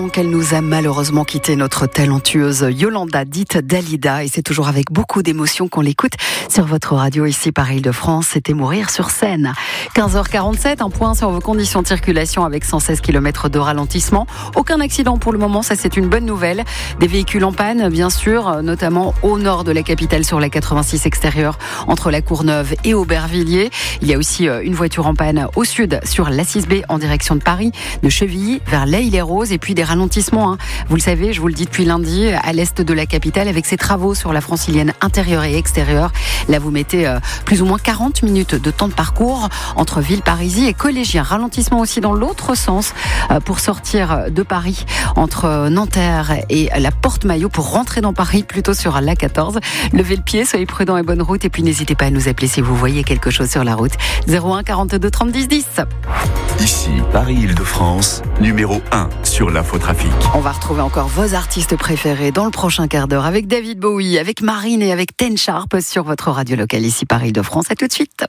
ans qu'elle nous a malheureusement quitté, notre talentueuse Yolanda, dite Dalida, et c'est toujours avec beaucoup d'émotion qu'on l'écoute sur votre radio ici par Île-de-France. C'était Mourir sur scène. 15h47, un point sur vos conditions de circulation avec 116 km de ralentissement. Aucun accident pour le moment, ça c'est une bonne nouvelle. Des véhicules en panne, bien sûr, notamment au nord de la capitale sur la 86 extérieure entre la Courneuve et Aubervilliers. Il y a aussi une voiture en panne au sud sur l'A6B en direction de Paris, de Chevilly vers l'Aille-les-Roses, et puis des ralentissements. Vous le savez, je vous le dis depuis lundi, à l'est de la capitale avec ces travaux sur la francilienne intérieure et extérieure. Là, vous mettez plus ou moins 40 minutes de temps de parcours entre Villeparisis et Collégien. Ralentissement aussi dans l'autre sens pour sortir de Paris entre Nanterre et la Porte-Maillot pour rentrer dans Paris plutôt sur l'A14. Levez le pied, soyez prudents et bonne route, et puis n'hésitez pas à nous appeler si vous voyez quelque chose sur la route. 01 42 30 10 10. Ici, Paris-Île-de-France, numéro 1 sur l'infotrafic. On va retrouver encore vos artistes préférés dans le prochain quart d'heure avec David Bowie, avec Marine et avec Ten Sharp sur votre radio locale ici Paris-Île-de-France. À tout de suite.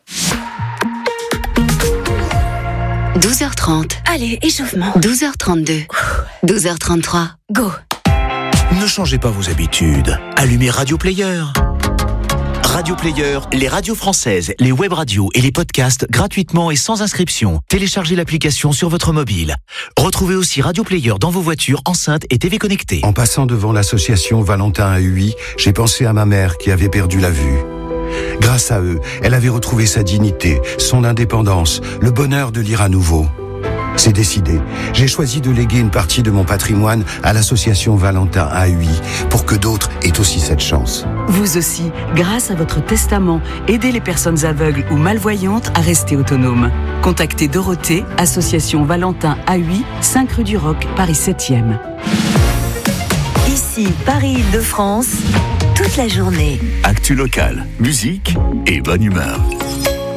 12h30. Allez, échauffement. 12h32. 12h33. Go. Ne changez pas vos habitudes. Allumez Radio Player. Radio Player, les radios françaises, les web radios et les podcasts gratuitement et sans inscription. Téléchargez l'application sur votre mobile. Retrouvez aussi Radio Player dans vos voitures, enceintes et TV connectées. En passant devant l'association Valentin AUI, j'ai pensé à ma mère qui avait perdu la vue. Grâce à eux, elle avait retrouvé sa dignité, son indépendance, le bonheur de lire à nouveau. C'est décidé. J'ai choisi de léguer une partie de mon patrimoine à l'association Valentin AUI pour que d'autres aient aussi cette chance. Vous aussi, grâce à votre testament, aidez les personnes aveugles ou malvoyantes à rester autonomes. Contactez Dorothée, association Valentin AUI, 5 rue du Roc, Paris 7e. Ici, Paris-Île-de-France, toute la journée. Actu local, musique et bonne humeur.